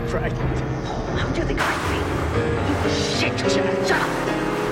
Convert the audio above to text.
frightened. How do you think I feel? You shit, Chad. Shut up.